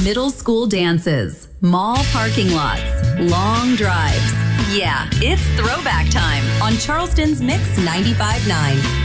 Middle school dances, mall parking lots, long drives. Yeah, it's throwback time on Charleston's Mix 95.9.